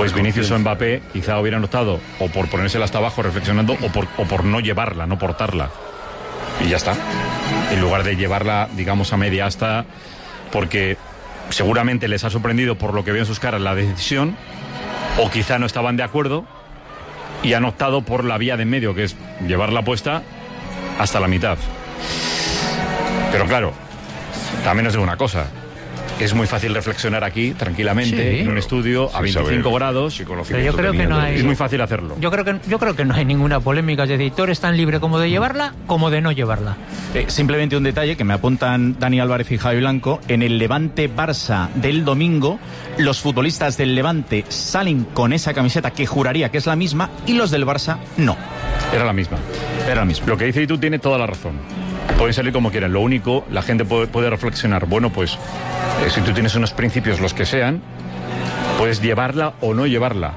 pues Vinicius o Mbappé quizá hubieran optado o por ponérsela hasta abajo reflexionando o por no llevarla, no portarla. Y ya está. En lugar de llevarla, digamos, a media asta, porque seguramente les ha sorprendido por lo que veo en sus caras la decisión, o quizá no estaban de acuerdo y han optado por la vía de en medio, que es llevarla puesta hasta la mitad. Pero claro, también os digo una cosa. Es muy fácil reflexionar aquí, tranquilamente, en un estudio a 25 grados. Pero yo creo que no hay... Es muy fácil hacerlo. Yo creo que no hay ninguna polémica. Es decir, tú eres tan libre como de llevarla, como de no llevarla. Simplemente un detalle que me apuntan Dani Álvarez y Javi Blanco. En el Levante-Barça del domingo, los futbolistas del Levante salen con esa camiseta que juraría que es la misma, y los del Barça no. Era la misma. Lo que dice Itu tiene toda la razón. Pueden salir como quieran. Lo único, la gente puede reflexionar. Bueno, pues, si tú tienes unos principios, los que sean, puedes llevarla o no llevarla.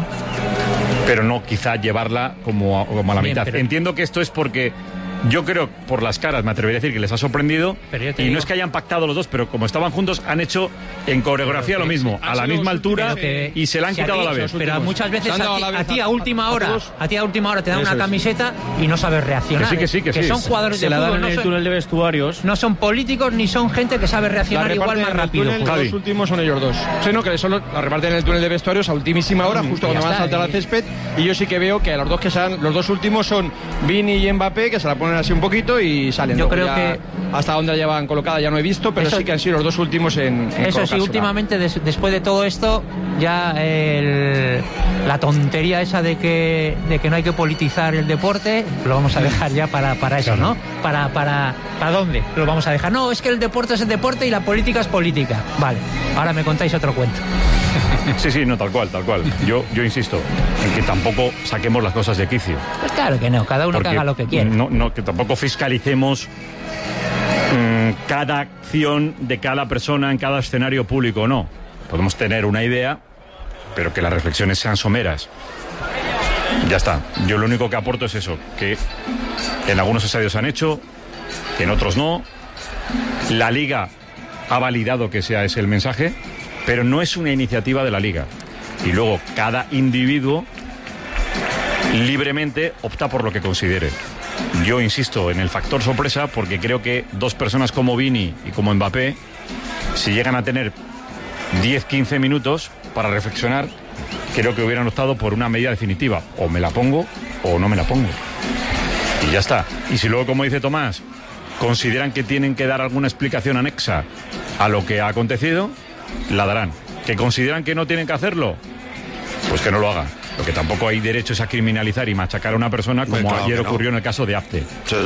Pero no quizá llevarla como a la mitad. Entiendo que esto es porque... Yo creo, por las caras, me atrevería a decir que les ha sorprendido. Y no es que hayan pactado los dos, pero como estaban juntos, han hecho en coreografía lo mismo, a la misma altura, y se la han quitado a la vez. Pero muchas veces a ti a última hora te dan una camiseta y no sabes reaccionar. Que sí. Son jugadores de fútbol, en el túnel de vestuarios. No son políticos ni son gente que sabe reaccionar igual más rápido. Los últimos son ellos dos. Sí, no, que solo la reparten en el túnel de vestuarios a ultimísima hora, justo cuando van a saltar al césped. Y yo sí que veo que los dos los dos últimos son Vini y Mbappé, que se la ponen así un poquito y salen. Yo creo que hasta donde la llevan colocada ya no he visto, pero sí que han sido los dos últimos en eso sí, últimamente después de todo esto ya la tontería esa de que no hay que politizar el deporte lo vamos a dejar ya para eso, ¿no? ¿Para dónde lo vamos a dejar? No, es que el deporte es el deporte y la política es política. Vale, ahora me contáis otro cuento. Sí, no, tal cual. Yo insisto en que tampoco saquemos las cosas de quicio. Pues claro que no, cada uno que haga lo que quiera. No, que tampoco fiscalicemos cada acción de cada persona en cada escenario público, no. Podemos tener una idea, pero que las reflexiones sean someras. Ya está. Yo lo único que aporto es eso, que en algunos estadios han hecho, que en otros no. La Liga ha validado que sea ese el mensaje, pero no es una iniciativa de la Liga. Y luego cada individuo libremente opta por lo que considere. Yo insisto en el factor sorpresa porque creo que dos personas como Vini y como Mbappé, si llegan a tener 10-15 minutos para reflexionar, creo que hubieran optado por una medida definitiva. O me la pongo o no me la pongo. Y ya está. Y si luego, como dice Tomás, consideran que tienen que dar alguna explicación anexa a lo que ha acontecido, la darán. ¿Que consideran que no tienen que hacerlo? Pues que no lo hagan. Lo que tampoco hay derecho es a criminalizar y machacar a una persona como ayer ocurrió en el caso de Apte.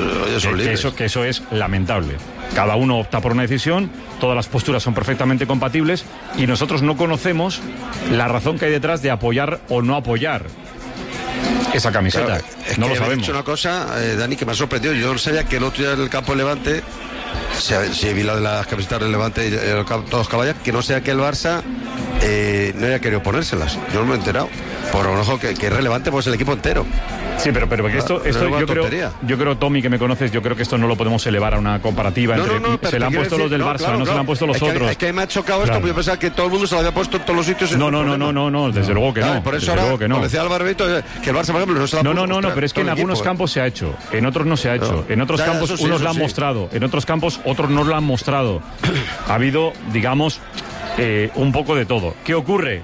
Que eso es lamentable. Cada uno opta por una decisión, todas las posturas son perfectamente compatibles y nosotros no conocemos la razón que hay detrás de apoyar o no apoyar esa camiseta. Claro, no lo sabemos. He dicho una cosa, Dani, que me ha sorprendido. Yo no sabía que el otro día en el campo de Levante, si vi la de las camisetas del Levante y todos los caballos, que no sea que el Barça no haya querido ponérselas. Yo no me he enterado. Por lo mejor que es relevante, pues el equipo entero. Sí, pero que esto yo creo, Tommy, que me conoces, yo creo que esto no lo podemos elevar a una comparativa entre se le han puesto los del Barça, no se le han puesto los otros. Es que me ha chocado esto, porque yo pensaba que todo el mundo se lo había puesto en todos los sitios. No, desde luego que no. Por eso ahora, como decía Álvaro Beto, que el Barça, por ejemplo, no se la ha puesto. No, pero es que en algunos campos se ha hecho, en otros no se ha hecho. En otros campos unos lo han mostrado, en otros campos otros no lo han mostrado. Ha habido, digamos, un poco de todo. ¿Qué ocurre?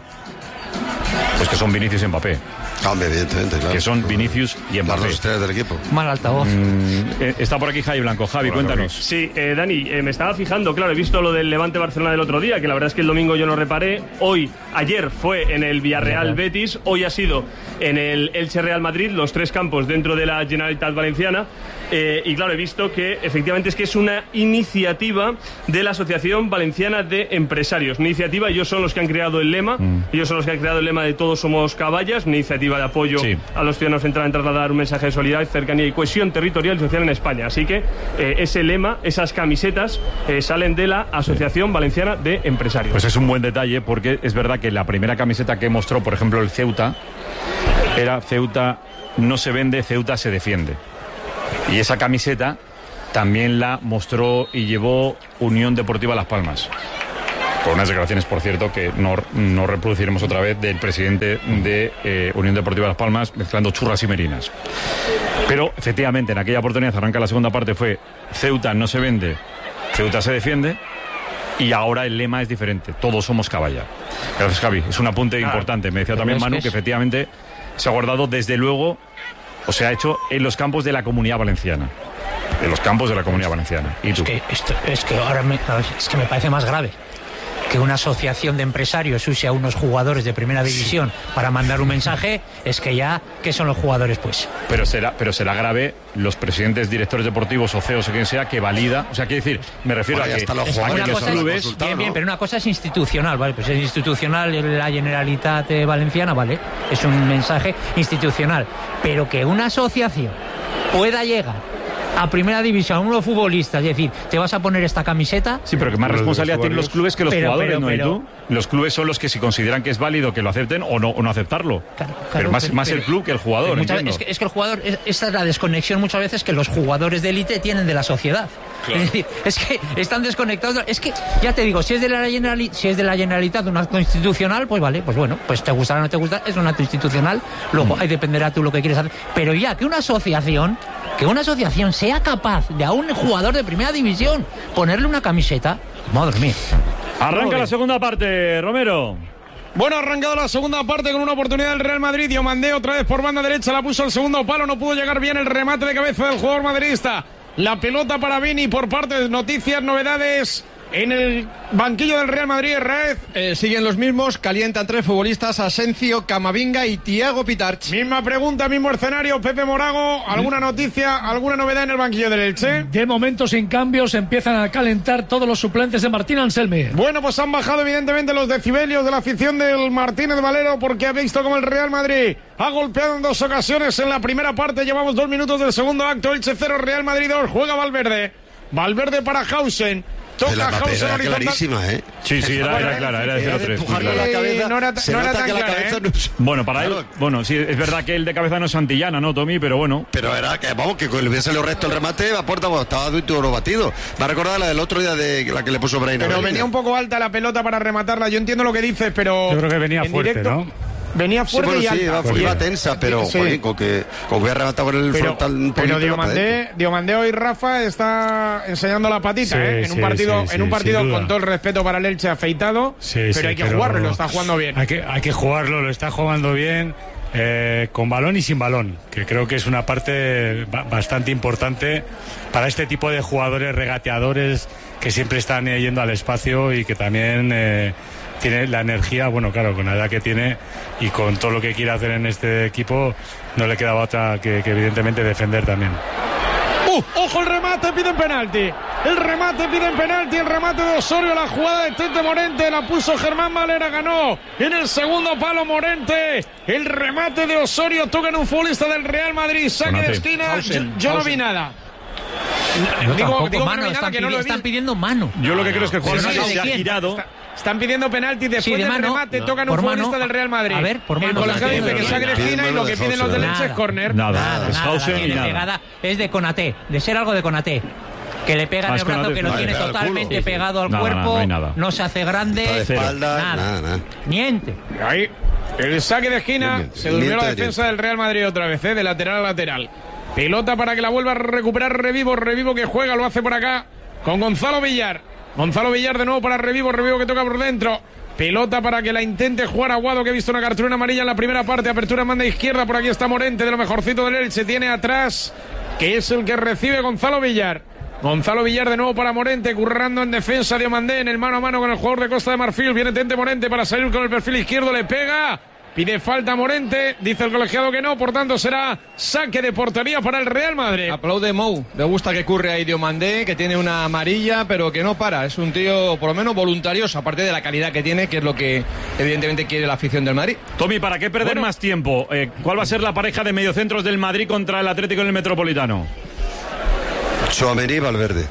Pues que son Vinicius y Mbappé. Evidentemente, claro. Que son Vinicius y Mbappé. Las dos estrellas del equipo. Mal altavoz. Está por aquí Javi Blanco. Javi, cuéntanos. Sí, Dani, me estaba fijando, claro, he visto lo del Levante-Barcelona del otro día, que la verdad es que el domingo yo no reparé. Ayer fue en el Villarreal-Betis, hoy ha sido en el Elche-Real Madrid, los tres campos dentro de la Generalitat Valenciana. Y claro, he visto que efectivamente es una iniciativa de la Asociación Valenciana de Empresarios. Una iniciativa, ellos son los que han creado el lema, ellos son los que han creado el lema de Todos somos caballas, una iniciativa de apoyo a los ciudadanos centrada en trasladar un mensaje de solidaridad, cercanía y cohesión territorial y social en España. Así que ese lema, esas camisetas, salen de la Asociación Valenciana de Empresarios. Pues es un buen detalle porque es verdad que la primera camiseta que mostró, por ejemplo, el Ceuta, era Ceuta no se vende, Ceuta se defiende. Y esa camiseta también la mostró y llevó Unión Deportiva Las Palmas. Con unas declaraciones, por cierto, que no reproduciremos otra vez del presidente de Unión Deportiva Las Palmas, mezclando churras y merinas. Pero, efectivamente, en aquella oportunidad, arranca la segunda parte, fue Ceuta no se vende, Ceuta se defiende, y ahora el lema es diferente, todos somos caballa. Gracias, Javi, es un apunte importante. Me decía también Manu que efectivamente se ha guardado desde luego, o se ha hecho en los campos de la Comunidad Valenciana. En los campos de la Comunidad Valenciana. ¿Y tú? Es que ahora me parece más grave que una asociación de empresarios use a unos jugadores de primera división para mandar un mensaje. Es que ya, ¿qué son los jugadores, pues? Pero será grave los presidentes, directores deportivos o CEOs o quien sea que valida, o sea, quiero decir, me refiero a que hasta los jugadores una cosa clubes, bien, pero una cosa es institucional, ¿vale? Pues es institucional la Generalitat Valenciana, ¿vale? Es un mensaje institucional, pero que una asociación pueda llegar a primera división, a unos futbolistas, es decir, te vas a poner esta camiseta. Sí, pero que más responsabilidad tienen los clubes que los jugadores, ¿no? ¿Y tú? Los clubes son los que si consideran que es válido que lo acepten o no aceptarlo. Claro, pero más el club que el jugador. Es que el jugador, esta es la desconexión muchas veces que los jugadores de élite tienen de la sociedad. Claro. Es decir, es que están desconectados. Es que, ya te digo, si es de la Generalitat, un acto institucional, pues vale, pues bueno, pues te gustará o no te gustará, es un acto institucional, luego ahí dependerá tú lo que quieres hacer. Pero ya que una asociación sea capaz de a un jugador de primera división ponerle una camiseta, madre mía. Arranca la segunda parte, Romero. Bueno, ha arrancado la segunda parte con una oportunidad del Real Madrid. Diomandé otra vez por banda derecha, la puso al segundo palo, no pudo llegar bien el remate de cabeza del jugador madridista. La pelota para Vini por parte de Noticias, novedades en el banquillo del Real Madrid. Raez. Siguen los mismos, calientan 3 futbolistas: Asencio, Camavinga y Thiago Pitarch. Misma pregunta, mismo escenario. Pepe Morago, ¿alguna noticia, alguna novedad en el banquillo del Elche? De momento sin cambios, empiezan a calentar todos los suplentes de Martín Anselmi. Bueno, pues han bajado evidentemente los decibelios de la afición del Martínez Valero, porque ha visto como el Real Madrid ha golpeado en 2 ocasiones en la primera parte. Llevamos 2 minutos del segundo acto. Elche 0, Real Madrid 2. Juega Valverde. Valverde para Hausen. La Hausen era clarísima, ¿eh? Sí, era clara, era de 0-3. No era tan clara, Bueno, para él, sí, es verdad que el de cabeza no es Santillana, ¿no, Tommy? Pero bueno. Pero era que, vamos, que le hubiese salido recto el remate, a puerta, estaba duro batido. Me ha recordado la del otro día de la que le puso Braina. Pero venía un poco alta la pelota para rematarla. Yo entiendo lo que dices, pero yo creo que venía fuerte, directo, ¿no? Venía fuerte y alta. Iba tensa, pero joder, con que hubiera rematado con el frontal. Pero Diomandé hoy, Rafa, está enseñando la patita, en un partido con todo el respeto para el Elche afeitado, pero hay que jugarlo, lo está jugando bien. Hay que jugarlo, lo está jugando bien, con balón y sin balón, que creo que es una parte bastante importante para este tipo de jugadores regateadores que siempre están yendo al espacio y que también tiene la energía, bueno, claro, con la edad que tiene y con todo lo que quiere hacer en este equipo, no le quedaba otra que evidentemente defender también. ¡Ojo el remate! Piden penalti. El remate de Osorio, la jugada de Tete Morente, la puso Germán Valera, ganó en el segundo palo Morente. El remate de Osorio, toca en un futbolista del Real Madrid, saque de esquina. Yo no vi nada. Digo mano, están pidiendo mano. Yo lo que creo es que el jugador se ha girado. Están pidiendo penalti después del remate, tocan un futbolista del Real Madrid. A ver, por mano. El colegiado dice que saque de esquina y lo que piden los del Elche es córner. Nada. Es de Konaté, de ser algo de Konaté. Que le pega en el brazo, que lo tiene totalmente pegado al cuerpo, no se hace grande. Nada. Niente. Ahí, el saque de esquina, se durmió la defensa del Real Madrid otra vez, de lateral a lateral. Pelota para que la vuelva a recuperar Revivo que juega, lo hace por acá con Gonzalo Villar. Gonzalo Villar de nuevo para Revivo que toca por dentro. Pelota para que la intente jugar Aguado, que ha visto una cartulina amarilla en la primera parte. Apertura en banda izquierda, por aquí está Morente, de lo mejorcito del Elche. Tiene atrás, que es el que recibe Gonzalo Villar. Gonzalo Villar de nuevo para Morente, currando en defensa. Diomandé en el mano a mano con el jugador de Costa de Marfil. Viene Tente Morente para salir con el perfil izquierdo, le pega. Pide falta Morente, dice el colegiado que no, por tanto será saque de portería para el Real Madrid. Aplaude Mou, le gusta que curre ahí Diomandé, que tiene una amarilla, pero que no para, es un tío por lo menos voluntarioso, aparte de la calidad que tiene, que es lo que evidentemente quiere la afición del Madrid. Tommy, ¿para qué perder más tiempo? ¿Cuál va a ser la pareja de mediocentros del Madrid contra el Atlético en el Metropolitano? Tchouaméni y Valverde.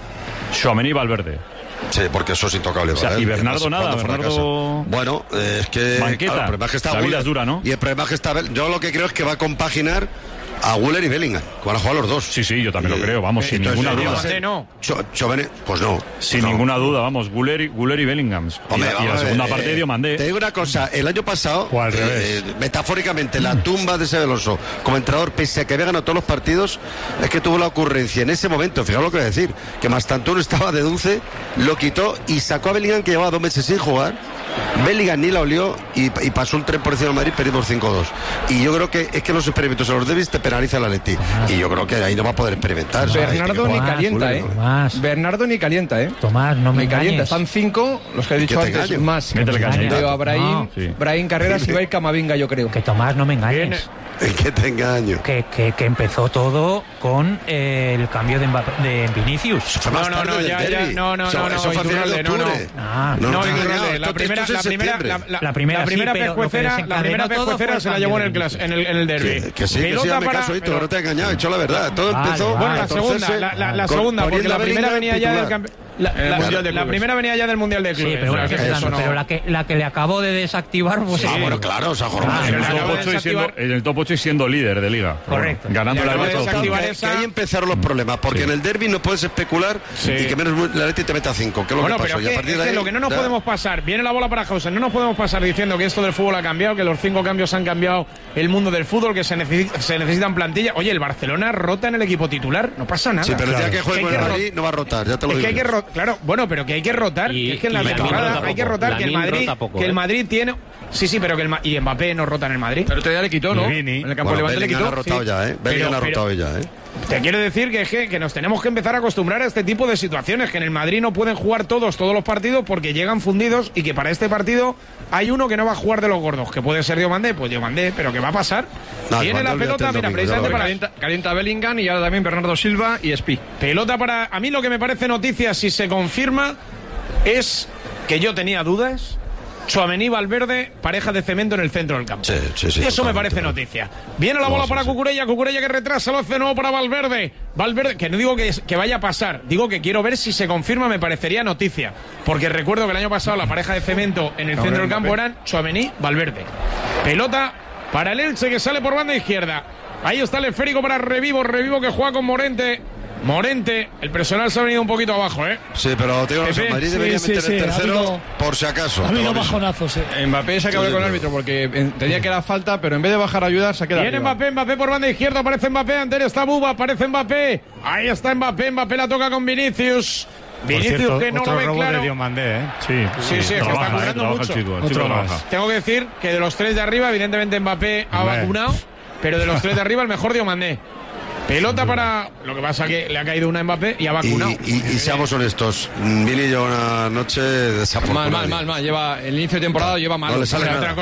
Sí, porque eso es intocable. O sea, y Bernardo nada, Bernardo... Bueno, es que... Banqueta, claro, el problema es que está la vida es dura, ¿no? Y el problema es que está... Yo lo que creo es que va a compaginar a Güler y Bellingham, que van a jugar los dos. Sí, yo también lo creo, vamos, sin ninguna duda. Pues no. Sin ninguna duda, vamos, Güler y Bellingham. Hombre, y la segunda parte Diomandé. Te digo una cosa, el año pasado, o al revés. Metafóricamente, la tumba de Xabi Alonso como entrenador, pese a que había ganado todos los partidos, es que tuvo la ocurrencia en ese momento, fijaos lo que voy a decir, que Mastantuono estaba de dulce, lo quitó y sacó a Bellingham, que llevaba 2 meses sin jugar. Bellingham ni la olió y pasó un tren por encima de Madrid, perdimos 5-2. Y yo creo que es que los experimentos en los derbis te penaliza el Atleti. Y yo creo que ahí no va a poder experimentar. Bernardo ni calienta, Bernardo ni calienta, Tomás, no me calienta. Están 5, los que he dicho antes, más. Veo a Brahim Carreras y va a ir Camavinga, yo creo. Que Tomás, no me engañes. Que te engaño. Que empezó todo con el cambio de Vinicius. Eso fue más tarde del derbi. Eso fue a finales de octubre. La primera pescuecera se la llevó en el derbi. Que sí, me caso, Hito, no te he engañado, he hecho la verdad. Todo empezó. Bueno, la segunda, porque la primera venía ya del campeonato. La primera venía ya del Mundial de Clubes. Sí, pero la que le acabó de desactivar, pues bueno, claro, se ha jornado. En el top 8 y siendo líder de liga. Correcto. Ganando la que ahí empezaron los problemas, porque en el derbi no puedes especular y que menos la Atleti te meta 5. ¿Qué es lo que pasó? Pero lo que no nos podemos pasar, viene la bola para Hausen, no nos podemos pasar diciendo que esto del fútbol ha cambiado, que los 5 cambios han cambiado el mundo del fútbol, que se necesitan plantillas. Oye, el Barcelona rota en el equipo titular, no pasa nada. Sí, pero ya que juegue con el Madrid no va a rotar, ya te lo digo. Claro, bueno, pero que hay que rotar. Es que en la temporada hay que rotar, que el Madrid tiene... Sí, pero que y Mbappé no rota en el Madrid. Pero te ya le quitó, ¿no? En el campo Levante le quitó. Ha rotado ya, Bellingham ha rotado ya, Te quiero decir que nos tenemos que empezar a acostumbrar a este tipo de situaciones, que en el Madrid no pueden jugar todos los partidos porque llegan fundidos, y que para este partido hay uno que no va a jugar de los gordos, que puede ser Diomandé, pero ¿qué va a pasar? Tiene la pelota, mira, precisamente para... Calienta Bellingham y ahora también Bernardo Silva y Espi. Pelota para... A mí lo que me parece noticia, si se confirma, es que yo tenía dudas. Tchouaméni, Valverde, pareja de cemento en el centro del campo. Sí, eso me parece noticia. Viene la bola para Cucurella que retrasa, lo hace de nuevo para Valverde, que no digo que vaya a pasar, digo que quiero ver si se confirma, me parecería noticia, porque recuerdo que el año pasado la pareja de cemento en el centro del campo eran Tchouaméni, Valverde. Pelota para el Elche, que sale por banda izquierda. Ahí está el esférico para Revivo que juega con Morente, el personal se ha venido un poquito abajo, Sí, pero te digo, Madrid debería meter el tercero por si acaso. Ha habido bajonazos, Mbappé se acabó con el árbitro porque tenía que dar falta, pero en vez de bajar a ayudar se queda. Viene Mbappé por banda izquierda, aparece Mbappé, antes está Buba, aparece Mbappé. Ahí está Mbappé la toca con Vinicius. Vinicius, que no lo ve claro. De Diomandé, Sí, es que está currando mucho. Tengo que decir que de los 3 de arriba, evidentemente Mbappé ha vacunado, pero de los 3 de arriba el mejor Diomandé. Pelota para... Lo que pasa que le ha caído una Mbappé y ha vacunado. Y seamos honestos, Vini lleva una noche desafortunada. Mal. Lleva el inicio de temporada, lleva mal. No le sale nada.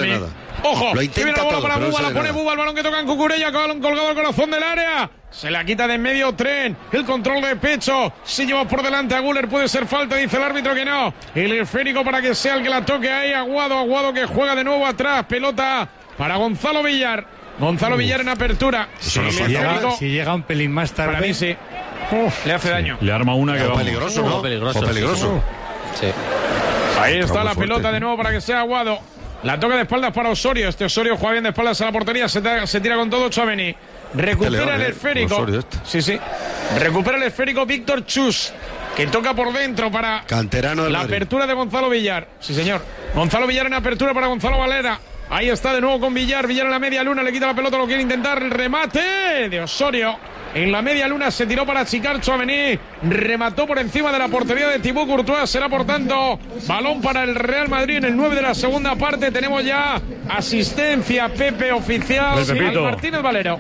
Ojo, lo intenta la bola todo, para Buba, la pone nada. Buba, el balón que toca en Cucurella, colgado al corazón del área. Se la quita de en medio Tren, el control de pecho. Si lleva por delante a Güler, puede ser falta, dice el árbitro que no. El esférico para que sea el que la toque ahí. Aguado que juega de nuevo atrás. Pelota para Gonzalo Villar. En apertura. Si llega un pelín más tarde. Para mí sí. Le hace daño. Le arma una que va peligroso, ¿no? Peligroso. Sí. Ahí está la pelota de nuevo para que sea Aguado. La toca de espaldas para Osorio. Osorio juega bien de espaldas a la portería. Se tira con todo Tchouaméni. Recupera el esférico. Sí. Recupera el esférico Víctor Chus, que toca por dentro para canterano la apertura de Gonzalo Villar. Sí, señor. Gonzalo Villar en apertura para Gonzalo Valera. Ahí está de nuevo con Villar en la media luna, le quita la pelota, lo quiere intentar, el remate de Osorio. En la media luna se tiró para achicar Tchouaméni, remató por encima de la portería de Thibaut Courtois. Será por tanto balón para el Real Madrid en el 9 de la segunda parte. Tenemos ya asistencia Pepe oficial al Martínez Valero.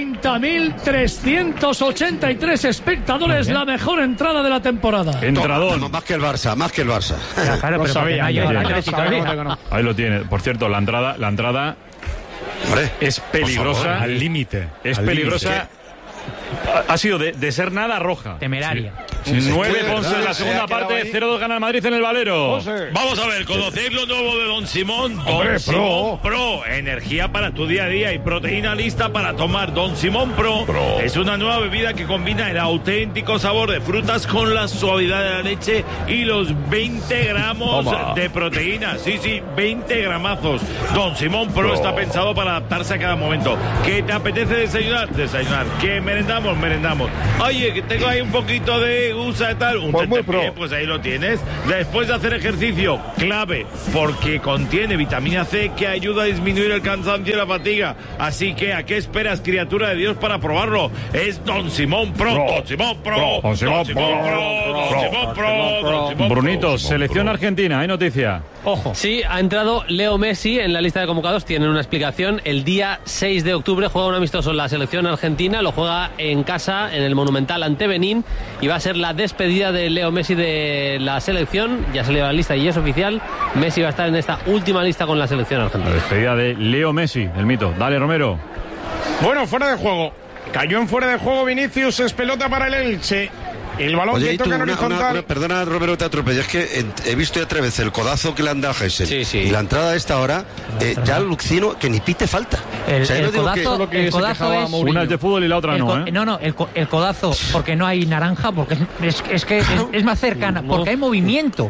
30.383 espectadores, la mejor entrada de la temporada. Entradón. Más que el Barça. Claro, pero sabía. Ahí lo tiene. Por cierto, la entrada hombre, es peligrosa. Al límite. Es peligrosa. Ha sido de ser nada roja. Temeraria. 9 Ponce en la segunda parte, 0-2 gana el Madrid en el Valero. Vamos a ver, conocéis lo nuevo de Don Simón. Hombre, Don Simón Pro, energía para tu día a día y proteína lista para tomar. Don Simón Pro es una nueva bebida que combina el auténtico sabor de frutas con la suavidad de la leche y los 20 gramos de proteína. Sí, 20 gramazos. Don Simón Pro está pensado para adaptarse a cada momento. ¿Qué te apetece desayunar? Desayunar. ¿Qué merendamos? Merendamos. Oye, que tengo ahí un poquito de gusa y tal. Un tentempié, pues ahí lo tienes. Después de hacer ejercicio, clave, porque contiene vitamina C que ayuda a disminuir el cansancio y la fatiga. Así que, ¿a qué esperas, criatura de Dios, para probarlo? Es Don Simón Pro. Don Simón Pro. Don Simón Pro. Don Simón Pro. Brunito, selección argentina, ¿hay noticia? Ojo. Sí, ha entrado Leo Messi en la lista de convocados. Tienen una explicación. El día 6 de octubre juega un amistoso en la selección argentina. Lo juega en casa, en el Monumental, ante Benín. Y va a ser la despedida de Leo Messi de la selección. Ya salió la lista y es oficial. Messi va a estar en esta última lista con la selección argentina. La despedida de Leo Messi, el mito. Dale, Romero. Bueno, fuera de juego. Cayó en fuera de juego Vinicius, es pelota para el Elche. El balón que toca en horizontal. Perdona, Romero, te atropello. Es que he visto ya 3 veces el codazo que le han dado a Geisel. Y la entrada a esta hora, ya Lucino, que ni pite falta. El codazo es... Una es de fútbol y la otra no, ¿eh? No, el codazo, porque no hay naranja, porque es que es más cercana, porque hay movimiento.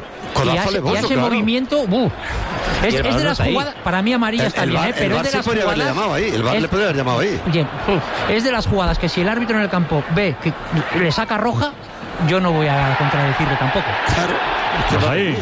Y ese movimiento... Es de las jugadas... Para mí amarilla está bien, pero es de las jugadas... El VAR le podría haber llamado ahí. Bien, es de las jugadas que si el árbitro en el campo ve que le saca roja, yo no voy a contradecirle tampoco. Pues ahí.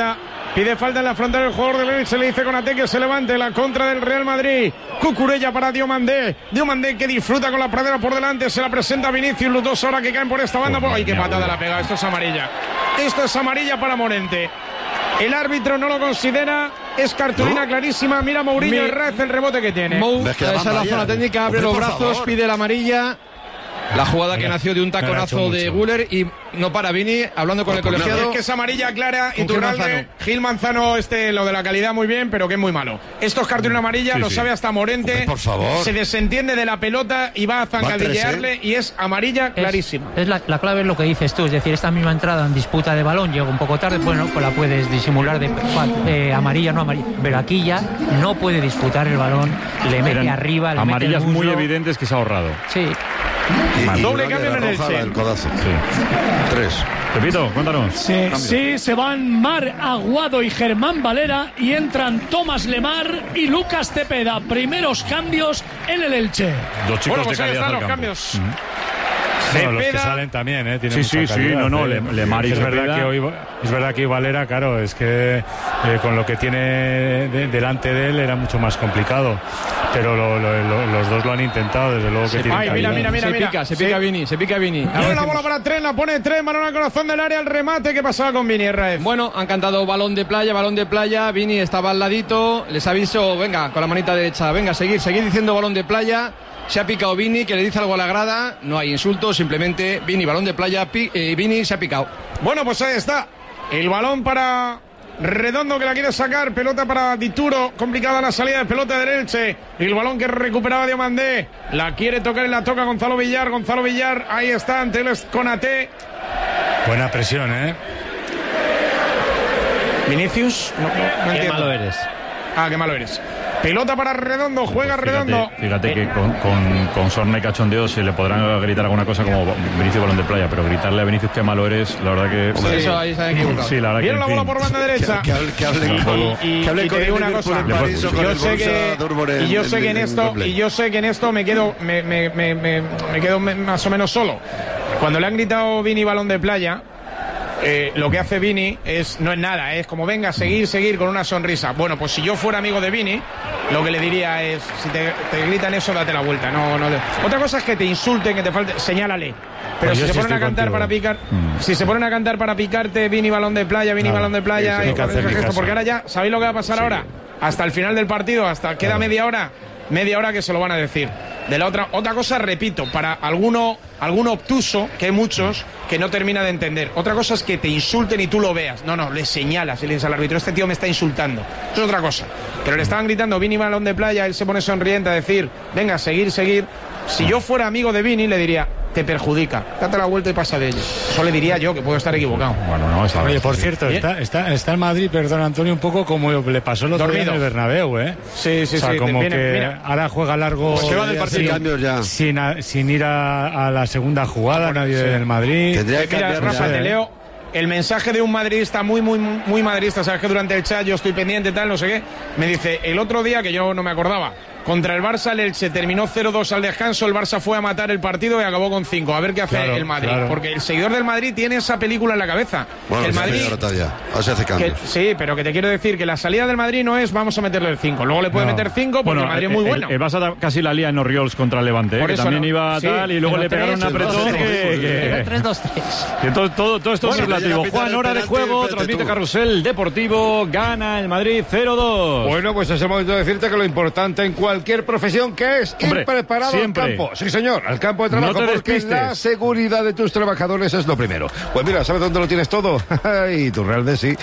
Pide falta en la frontal del jugador del Elche. Se le dice Konaté que se levante. La contra del Real Madrid. Cucurella para Diomandé. Diomandé que disfruta con la pradera por delante. Se la presenta Vinicius. Los dos ahora que caen por esta banda. ¡Ay, qué patada la pega! Esto es amarilla. Esto es amarilla para Morente. El árbitro no lo considera. Es cartulina clarísima. Mira Mourinho el rebote que tiene. Esa es la zona técnica. Abre los brazos. Pide la amarilla. La jugada que nació de un taconazo de Güler y no para Vini, hablando con el colegiado. Es que es amarilla clara, Iturralde, Gil Manzano, lo de la calidad muy bien, pero que es muy malo. Esto es cartulina amarilla, lo sabe hasta Morente. Hombre, por favor. Se desentiende de la pelota y va a zancadillearle y es amarilla clarísima. La clave es lo que dices tú, es decir, esta misma entrada en disputa de balón llega un poco tarde, bueno, pues la puedes disimular de amarilla, no amarilla, pero aquí ya no puede disputar el balón, le mete arriba, le amarillas mete el muslo. muy evidentes que se ha ahorrado. Sí. Y doble cambio en el Elche. El codazo. 3. Pepito, cuéntanos. Sí, se van Mar Aguado y Germán Valera y entran Tomás Lemar y Lucas Cepeda. Primeros cambios en el Elche. Dos chicos pues de ahí calidad están al los campo. cambios. Bueno, los que salen también, tienen Sí, mucha calidad, no, Lemar y es Cepeda. verdad que hoy Valera, claro, es que con lo que tiene delante de él era mucho más complicado, pero los dos lo han intentado, desde luego que tienen calidad. Se pica Vini. Ahora la bola para Tren, la pone Tren, balón al corazón del área, el remate. ¿Qué pasaba con Vini, Raez? Bueno, han cantado balón de playa, Vini estaba al ladito, les aviso, venga, con la manita derecha, venga, seguir diciendo balón de playa. Se ha picado Vini, que le dice algo a la grada, no hay insultos, simplemente Vini, balón de playa, Vini se ha picado. Bueno, pues ahí está, el balón para Redondo que la quiere sacar, pelota para Dituro, complicada la salida de pelota del Elche, el balón que recuperaba Diomandé, la quiere tocar y la toca Gonzalo Villar, ahí está, ante él es Konaté. Buena presión, Vinicius, no entiendo. Qué malo eres. Qué malo eres. Pelota para Redondo, juega Redondo. Fíjate que con sorna y cachondeo se le podrán gritar alguna cosa como Vinicius balón de playa, pero gritarle a Vinicius qué malo eres, la verdad que... Sí, eso ahí se ha equivocado. Sí, la verdad Viene que... la bola por banda derecha. Que hable con te digo una cosa. Yo sé que en esto me quedo más o menos solo. Cuando le han gritado Vini balón de playa, lo que hace Vini no es nada, es como venga, seguir con una sonrisa. Bueno, pues si yo fuera amigo de Vini, lo que le diría es, si te gritan eso, date la vuelta. Otra cosa es que te insulten, que te falte, señálale. Pero si se ponen a cantar para picar, si se ponen a cantar para picarte, Vini balón de playa, balón de playa, porque ahora ya, ¿sabéis lo que va a pasar ahora? Hasta el final del partido, queda media hora que se lo van a decir. De la otra cosa, repito, para alguno obtuso, que hay muchos, que no termina de entender. Otra cosa es que te insulten y tú lo veas. No, le señalas y le dices al árbitro, este tío me está insultando. Eso es otra cosa. Pero le estaban gritando Vini balón de playa, él se pone sonriente a decir, venga, seguir. Si yo fuera amigo de Vini, le diría, te perjudica. Date la vuelta y pasa de ello. Eso le diría yo, que puedo estar equivocado. Bueno, no, está Oye, bien. por cierto, está el Madrid, perdón Antonio, un poco como le pasó el otro día en el Bernabéu, ¿eh? Sí, o sea, como que ahora juega largo, pues se va del partido sin ir a la segunda jugada, nadie del Madrid. Mira, Rafa, te leo el mensaje de un madridista muy madridista. Sabes que durante el chat yo estoy pendiente, tal, no sé qué. Me dice, el otro día, que yo no me acordaba, contra el Barça, el Elche terminó 0-2 al descanso, el Barça fue a matar el partido y acabó con 5. A ver qué hace el Madrid. Claro. Porque el seguidor del Madrid tiene esa película en la cabeza. Bueno, el Madrid, se hace cambios. Sí, pero que te quiero decir que la salida del Madrid no es vamos a meterle el 5. Luego le puede meter 5 porque el Madrid es muy bueno. El Barça casi la lía en Oriols contra el Levante, que también iba tal, y luego le pegaron un apretón que 3-2-3. Todo esto es relativo. Juan, hora de juego, transmite Carrusel Deportivo, gana el Madrid 0-2. Bueno, pues es el momento de decirte que lo importante en cualquier profesión que es ir preparado al campo. Sí, señor, al campo de trabajo, porque la seguridad de tus trabajadores es lo primero. Pues mira, ¿sabes dónde lo tienes todo? Y tu Real de sí,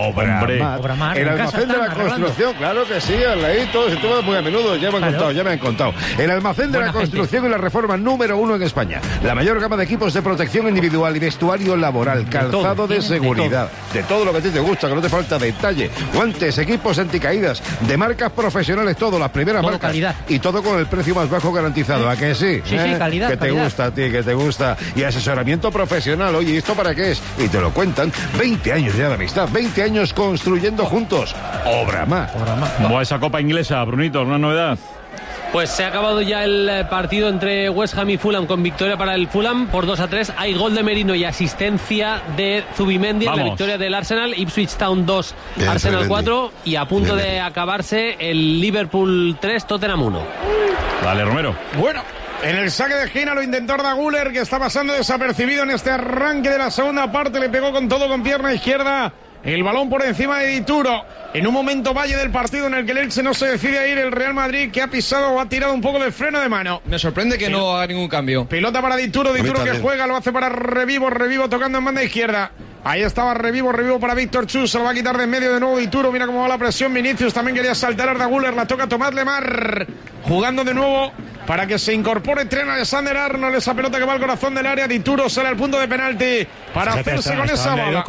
Obramar. El almacén de la construcción, claro que sí, al ladito, si tú vas muy a menudo, ya me han contado. El almacén de la construcción y la reforma número 1 en España. La mayor gama de equipos de protección individual y vestuario laboral, calzado de seguridad, de todo lo que a ti te gusta, que no te falta detalle. Guantes, equipos anticaídas, de marcas profesionales, todo, las primeras marcas. Calidad. Y todo con el precio más bajo garantizado, ¿a que sí? Sí, calidad. Que te gusta a ti, que te gusta. Y asesoramiento profesional, oye, ¿esto para qué es? Y te lo cuentan. 20 años ya de amistad, 20 años construyendo juntos. Obramar. Buah, esa Copa Inglesa, Brunito, ¿una novedad? Pues se ha acabado ya el partido entre West Ham y Fulham con victoria para el Fulham por 2-3. Hay gol de Merino y asistencia de Zubimendi en la victoria del Arsenal. Ipswich Town 2, Arsenal 4 y a punto de acabarse el Liverpool 3, Tottenham 1. Dale, Romero. Bueno, en el saque de esquina lo intentó Arda Güler, que está pasando desapercibido en este arranque de la segunda parte. Le pegó con todo con pierna izquierda. El balón por encima de Dituro. En un momento valle del partido en el que el Elche no se decide a ir, el Real Madrid, que ha pisado o ha tirado un poco de freno de mano. Me sorprende que no haga ningún cambio. Pelota para Dituro que juega, lo hace para Revivo tocando en banda izquierda. Ahí estaba Revivo para Víctor Chus, se lo va a quitar de en medio de nuevo Dituro. Mira cómo va la presión. Vinicius también quería saltar a Arda Güler, la toca Tomás Lemar. Jugando de nuevo para que se incorpore Trent Alexander-Arnold, esa pelota que va al corazón del área. Dituro sale al punto de penalti para hacerse con esa bola.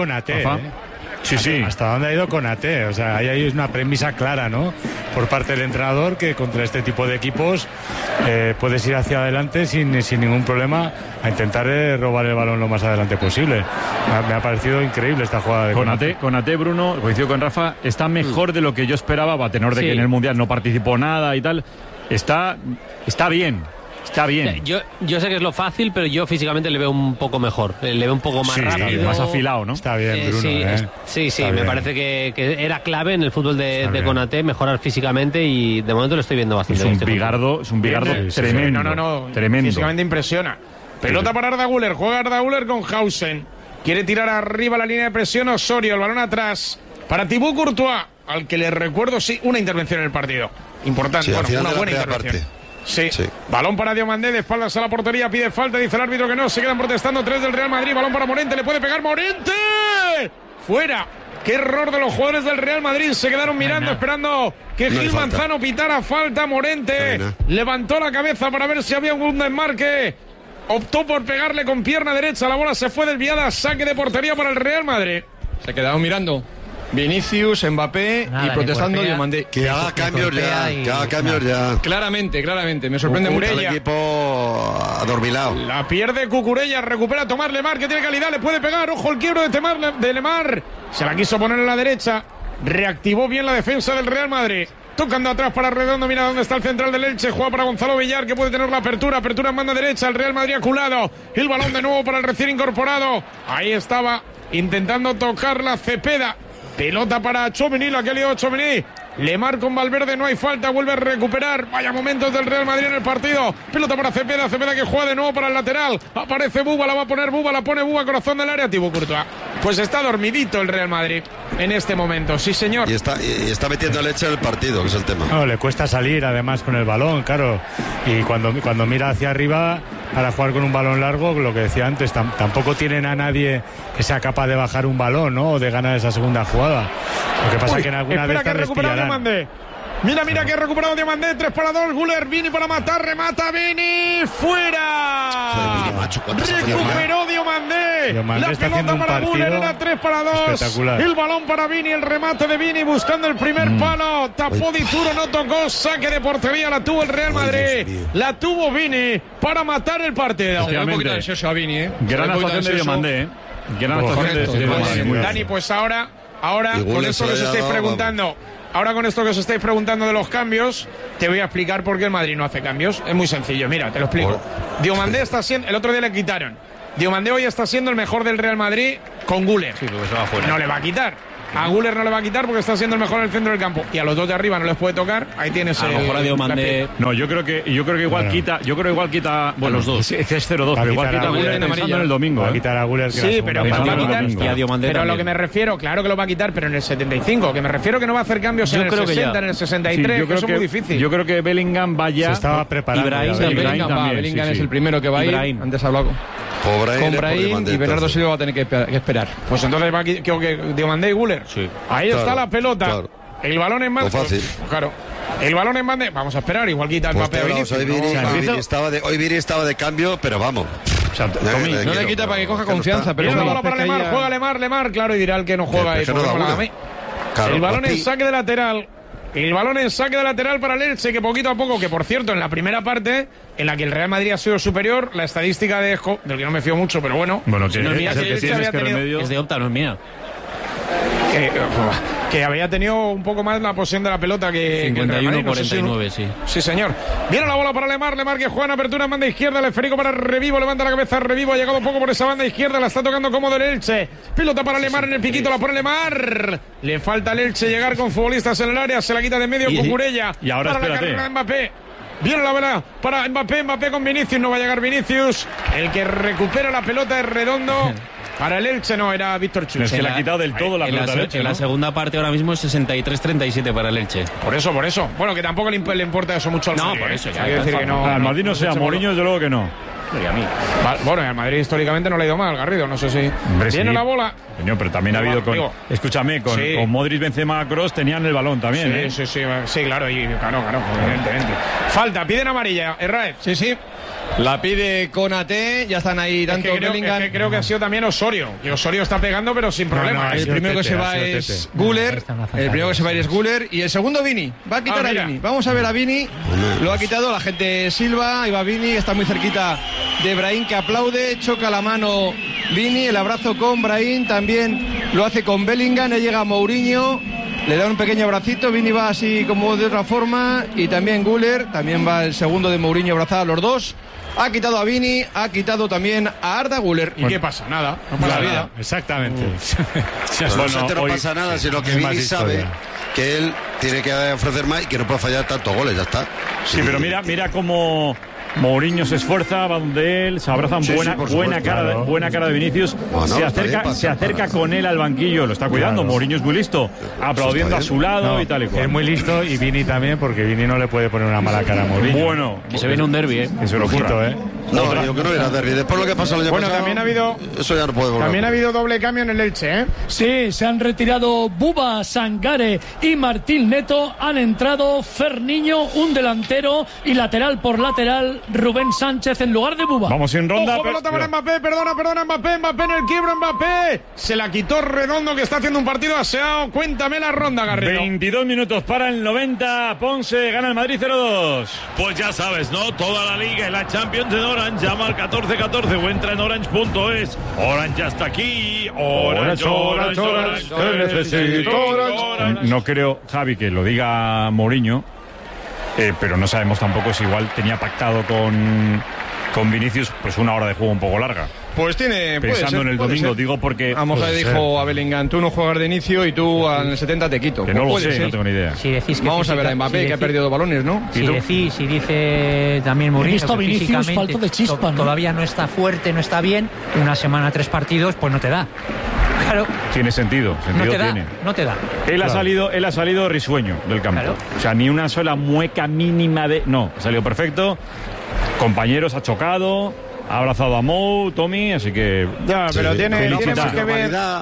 Sí. ¿Hasta dónde ha ido Konaté? O sea, ahí hay una premisa clara, ¿no? Por parte del entrenador, que contra este tipo de equipos puedes ir hacia adelante sin ningún problema a intentar robar el balón lo más adelante posible. Me ha parecido increíble esta jugada de Konaté, Bruno, coincido con Rafa, está mejor de lo que yo esperaba, a tenor de que en el Mundial no participó nada y tal. Está bien. Está bien. Yo sé que es lo fácil, pero yo físicamente le veo un poco mejor. Le veo un poco más rápido. Más afilado, ¿no? Está bien, Bruno. Sí, me parece que era clave en el fútbol de Konaté mejorar físicamente y de momento lo estoy viendo bastante bien. Es un bigardo tremendo. No. Tremendo. Físicamente impresiona. Pelota para Arda Güler. Juega Arda Güler con Hausen. Quiere tirar arriba la línea de presión Osorio. El balón atrás para Thibaut Courtois, al que le recuerdo, una intervención en el partido. Importante. Una buena intervención. Sí. Balón para Diomandé, de espaldas a la portería, pide falta, dice el árbitro que no, se quedan protestando 3 del Real Madrid, balón para Morente, le puede pegar Morente, fuera. Qué error de los jugadores del Real Madrid, se quedaron mirando, esperando que Gil Manzano pitara falta. Morente levantó la cabeza para ver si había un desmarque, optó por pegarle con pierna derecha, la bola se fue desviada, saque de portería para el Real Madrid. Se quedaron mirando Vinicius, Mbappé y protestando Diomandé. Que haga cambios ya. Claramente. Me sorprende mucho. El equipo adormilado. La pierde Cucurella, recupera Tomás Lemar, que tiene calidad, le puede pegar. Ojo el quiebro de Lemar. Se la quiso poner en la derecha. Reactivó bien la defensa del Real Madrid. Tocando atrás para Redondo, mira dónde está el central del Elche, juega para Gonzalo Villar, que puede tener la apertura en banda derecha, el Real Madrid aculado, el balón de nuevo para el recién incorporado, ahí estaba intentando tocar la Cepeda. Pelota para Tchouaméni, la que ha liado Tchouaméni. Lemar con Valverde, no hay falta, vuelve a recuperar. Vaya momentos del Real Madrid en el partido. Pelota para Cepeda que juega de nuevo para el lateral. Aparece Buba, la va a poner Buba, la pone Buba, corazón del área, Thibaut Courtois. Pues está dormidito el Real Madrid en este momento, sí señor. Y está metiendo leche en el partido, que es el tema. No, le cuesta salir además con el balón, claro. Y cuando mira hacia arriba para jugar con un balón largo, lo que decía antes, tampoco tienen a nadie que sea capaz de bajar un balón, ¿no? O de ganar esa segunda jugada. Lo que pasa es que en alguna de estas respirarán. Mira que ha recuperado Diomandé. 3-2. Guller, Vini para matar. Remata Vini. ¡Fuera! Recuperó Diomandé. La pelota para Guller. Era 3-2. El balón para Vini. El remate de Vini buscando el primer palo. Tapó Dituro, no tocó. Saque de portería. La tuvo el Real Madrid. La tuvo Vini para matar el partido. Un poquito ansioso a Vini, ¿eh? Gran actuación de Diomandé, Gran actuación de Diomandé. Dani, pues ahora con esto que os estáis preguntando. Ahora con esto que os estáis preguntando de los cambios, te voy a explicar por qué el Madrid no hace cambios. Es muy sencillo, mira, te lo explico. Diomandé está siendo, el otro día le quitaron. Diomandé hoy está siendo el mejor del Real Madrid con Guller. Sí, porque se va fuera. No le va a quitar. A Guller no le va a quitar porque está siendo el mejor en el centro del campo. Y a los dos de arriba no les puede tocar. Ahí tienes a lo mejor a Diomandé. No, yo creo que igual quita. Bueno, los dos. Es que es 0-2, pero igual quita a Guller pensando en el domingo. Va a quitar a Guller. Sí, pero va a quitar. Pero a lo que me refiero, claro que lo va a quitar, pero en el 75. Que me refiero que no va a hacer cambios en el 60, en el 63. Yo creo que es muy difícil. Yo creo que Bellingham va ya. Se estaba preparando. Bellingham también. Bellingham es el primero que va a ir. Antes hablado con Brahim y Bernardo Silva va a tener que esperar. Pues entonces va aquí Diomandé y Guller. Sí. Ahí está la pelota. Claro. El balón en mano. Fácil. Claro. El balón en banda. Vamos a esperar. Igual quita el Mbappé a Vinicius. Hoy Vini estaba de cambio, pero vamos. O sea, no le quita para que coja confianza. Pero la bola para Lemar. Juega Lemar. Claro, y dirá el que no juega. El balón en saque de lateral. El balón en saque de lateral para el Elche, que poquito a poco, que por cierto, en la primera parte, en la que el Real Madrid ha sido superior, la estadística de Esco, del que no me fío mucho, pero bueno. Bueno, si no es mía, es de Opta, no es mía. Que había tenido un poco más la posesión de la pelota que 51-49, sí. Sí, señor. Viene la bola para Lemar que juega en apertura en banda izquierda, el esférico para Revivo, levanta la cabeza Revivo, ha llegado un poco por esa banda izquierda, la está tocando cómodo el Elche. Pelota para Lemar en el piquito, la pone Lemar. Le falta al Elche llegar con futbolistas en el área, se la quita de medio Cucurella. Y ahora para la carrera de Mbappé. Viene la bola para Mbappé con Vinicius, no va a llegar Vinicius. El que recupera la pelota es Redondo. Para el Elche no, era Víctor Chus. Es que le ha quitado del todo la pelota al Elche, en la segunda parte ahora mismo es 63-37 para el Elche. Por eso. Bueno, que tampoco le importa eso mucho al Madrid. No, por eso. Hay que decir que no. Al Madrid no sea Mourinho, desde luego que no. Y a mí. Bueno, al Madrid históricamente no le ha ido mal, Garrido, no sé si. Viene la bola. Señor, pero también ha habido escúchame, con Modric, Benzema, Kroos tenían el balón también, Sí, claro, evidentemente. Falta, piden amarilla, Herráez. Sí. La pide Konaté, ya están ahí tanto Bellingham. Creo que ha sido también Osorio. Y Osorio está pegando, pero sin problema. El primero que se va es Guller. El primero que se va es Guller. Y el segundo, Vini. Va a quitar a Vini. Vamos a ver a Vini. Lo ha quitado la gente Silva. Ahí va Vini. Está muy cerquita de Brahim, que aplaude. Choca la mano Vini. El abrazo con Brahim. También lo hace con Bellingham. Le llega Mourinho. Le da un pequeño abracito. Vini va así como de otra forma. Y también Guller. También va el segundo de Mourinho abrazado a los dos. Ha quitado a Vini, ha quitado también a Arda Güler. ¿Y qué pasa? Nada. No pasa nada. Exactamente. No pasa nada, sino que Vini sabe que él tiene que ofrecer más y que no puede fallar tantos goles, ya está. Sí, pero mira cómo Mourinho se esfuerza, va donde él, se abrazan buena cara de Vinicius, se acerca con él al banquillo, lo está cuidando, Mourinho es muy listo, aplaudiendo a su lado y tal y cual. Es muy listo, y Vini también, porque Vini no le puede poner una mala cara a Mourinho. Bueno, que se viene un derbi, que se lo ocurra. No, digo que no viene a derbi. Después lo que pasó el año pasado, también ha habido, eso ya no puede volver. También ha habido doble cambio en el Elche, ¿eh? Sí, se han retirado Buba, Sangare y Martín Neto. Han entrado Ferniño, un delantero, y lateral por lateral Rubén Sánchez en lugar de Buba. Vamos en ronda. Ojo, pelota para Mbappé, perdona, Mbappé en el quiebro, Mbappé. Se la quitó Redondo, que está haciendo un partido aseado. Cuéntame la ronda, Garrido. 22 minutos para el 90. Ponce gana el Madrid 0-2. Pues ya sabes, ¿no? Toda la liga y la Champions en Orange. Llama al 1414 o entra en orange.es. Orange ya está aquí. Orange. No creo, Javi, que lo diga Mourinho, pero no sabemos tampoco si igual tenía pactado con Vinicius pues una hora de juego un poco larga. Pues tiene. Pensando en el domingo, digo porque. A lo mejor le dijo a Bellingham: tú no juegas de inicio y tú en el 70 te quito. Que no lo sé, no tengo ni idea. Si decís que vamos a ver a Mbappé, que ha perdido balones, ¿no? Si dice también Mourinho que Vinicius, falta de chispa, ¿no? Todavía no está fuerte, no está bien. Una semana, 3 partidos, pues no te da. Claro. Tiene sentido tiene. No te da. Él ha salido risueño del campo. Claro. O sea, ni una sola mueca mínima de. No, ha salido perfecto. Compañeros, ha chocado. Ha abrazado a Mou, Tommy, así que. Ya, pero tiene mucho que ver.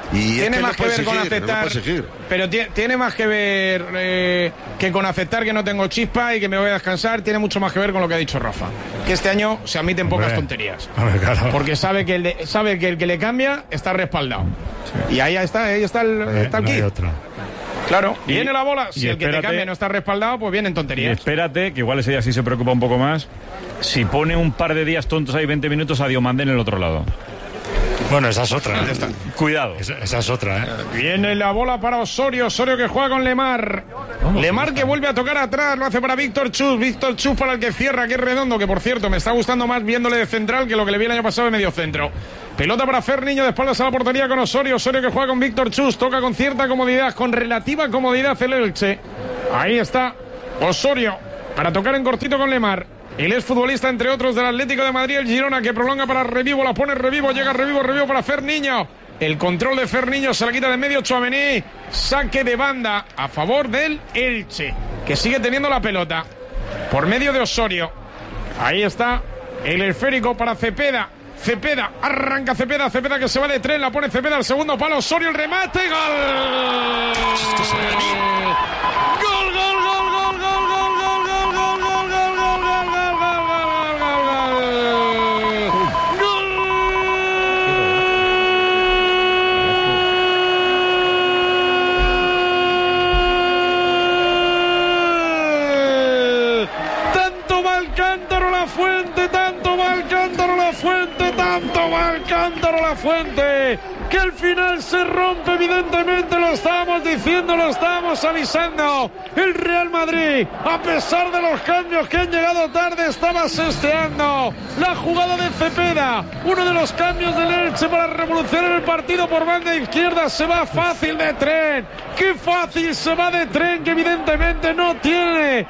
Y tiene más no que ver con aceptar, pero tiene más que ver que con aceptar que no tengo chispa y que me voy a descansar. Tiene mucho más que ver con lo que ha dicho Rafa, que este año se admiten pocas tonterías, porque sabe que el que le cambia está respaldado, y ahí está el kit. Claro, viene la bola. Si el que te cambia no está respaldado, pues vienen tonterías. Y espérate, que igual ese día sí se preocupa un poco más, si pone un par de días tontos ahí 20 minutos a Diomandé en el otro lado. Bueno, esa es otra. Cuidado. Esa es otra, ¿eh? Viene la bola para Osorio que juega con Lemar. Lemar que vuelve a tocar atrás, lo hace para Víctor Chus. Víctor Chus para el que cierra, que es Redondo, que por cierto me está gustando más viéndole de central que lo que le vi el año pasado de medio centro. Pelota para Ferniño, de espaldas a la portería con Osorio que juega con Víctor Chus, toca con cierta comodidad, con relativa comodidad el Elche. Ahí está Osorio para tocar en cortito con Lemar. El exfutbolista, entre otros, del Atlético de Madrid, el Girona, que prolonga para Revivo, la pone Revivo, llega Revivo para Ferniño. El control de Ferniño se la quita de medio Tchouaméni. Saque de banda a favor del Elche, que sigue teniendo la pelota por medio de Osorio. Ahí está el esférico para Cepeda. Arranca Cepeda que se va de tren, la pone Cepeda al segundo palo, Osorio el remate, gol. Tanto va el cántaro la fuente, que al final se rompe, evidentemente, lo estábamos diciendo, lo estábamos avisando. El Real Madrid, a pesar de los cambios que han llegado tarde, estaba sesteando la jugada de Cepeda, uno de los cambios del Elche para revolucionar el partido por banda izquierda. Se va fácil de tren, qué fácil se va de tren, que evidentemente no tiene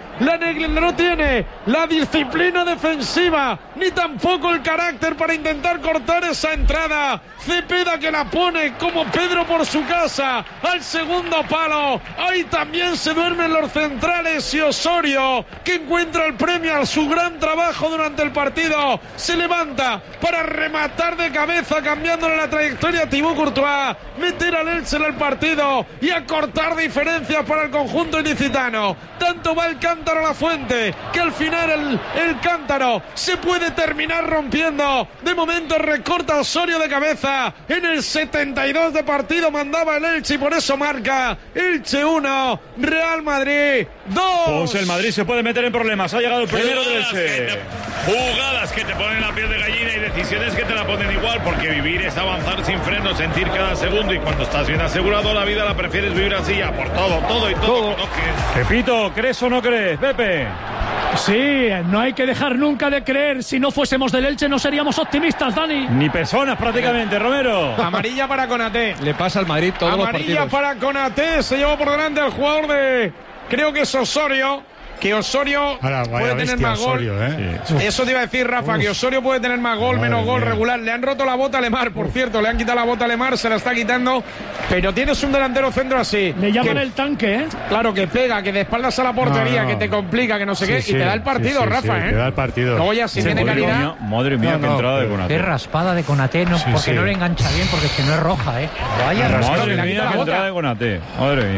la disciplina defensiva, ni tampoco el carácter para intentar cortar esa entrada. Cepeda que la pone como Pedro por su casa al segundo palo. Ahí también se duermen los centrales, y Osorio, que encuentra el premio a su gran trabajo durante el partido, se levanta para rematar de cabeza, cambiándole la trayectoria a Thibaut Courtois, meter al Elche en el partido y acortar diferencias para el conjunto ilicitano. Tanto va el cántaro a la fuente, que al final el cántaro se puede terminar rompiendo. De momento recorta Osorio de cabeza. En el 72 de partido mandaba el Elche, y por eso marca Elche 1, Real Madrid 2. Pues el Madrid se puede meter en problemas. Ha llegado el primero del Elche. Jugadas que te ponen la piel de gallina y decisiones que te la ponen igual, porque vivir es avanzar sin freno, sentir cada segundo, y cuando estás bien asegurado la vida la prefieres vivir así, a por todo y todo. Pepito, ¿crees o no crees, Pepe? Sí, no hay que dejar nunca de creer. Si no fuésemos del Elche no seríamos optimistas, Dani. Ni personas prácticamente, Romero. Amarilla para Konaté. Le pasa al Madrid todos los partidos. Amarilla para Konaté. Se llevó por delante al jugador de... creo que es Osorio. Que Osorio puede tener más gol. Eso te iba a decir, Rafa, que Osorio puede tener más gol, menos gol, regular. Le han roto la bota a Lemar, por cierto. Le han quitado la bota a Lemar, se la está quitando. Pero tienes un delantero centro así. Le llaman el tanque, ¿eh? Claro, que pega, que de espaldas a la portería, que te complica, que no sé qué. Y te da el partido, Rafa, ¿eh? Te da el partido. Luego ya, si tiene calidad... Madre mía, qué entrada de Konaté. Qué raspada de Konaté, porque no le engancha bien, porque es que no es roja, ¿eh? Vaya raspada. Madre mía, qué entrada de Konaté. Madre mía.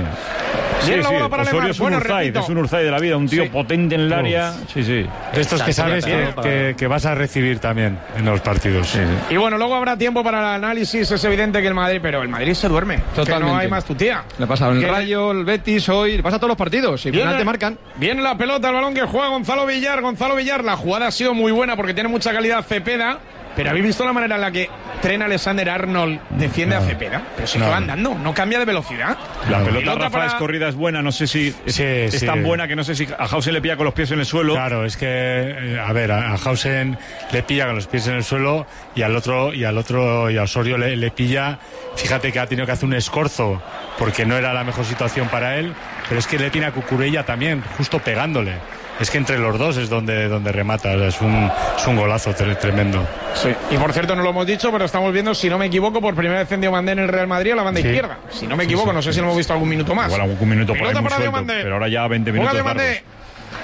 Osorio es un Urzáid, es un Urzáid de la vida, un tío potente en el área. Sí. De estos que sabes que vas a recibir también en los partidos. Y bueno, luego habrá tiempo para el análisis. Es evidente que el Madrid se duerme. Totalmente. Que no hay más tu tía. Le pasa al Rayo, el Betis hoy, le pasa a todos los partidos. Y al final te marcan. Viene la pelota, el balón que juega Gonzalo Villar. La jugada ha sido muy buena porque tiene mucha calidad Cepeda. Pero habéis visto la manera en la que Trent Alexander-Arnold defiende a Cepeda. Pero si no va andando, no cambia de velocidad. La pelota, Rafa, es corrida, es buena. No sé si es tan buena que no sé si a Hausen le pilla con los pies en el suelo. Claro, es que, a Hausen le pilla con los pies en el suelo, y al otro, y a Osorio le pilla. Fíjate que ha tenido que hacer un escorzo porque no era la mejor situación para él. Pero es que le tiene a Cucurella también, justo pegándole. Es que entre los dos es donde remata. Es un golazo tremendo. Sí. Y por cierto, no lo hemos dicho, pero estamos viendo, si no me equivoco, por primera vez en Diomandé en el Real Madrid a la banda izquierda. Si no me equivoco, no sé si lo hemos visto algún minuto más. Igual algún minuto por ahí muy suelto, pero ahora ya 20 minutos.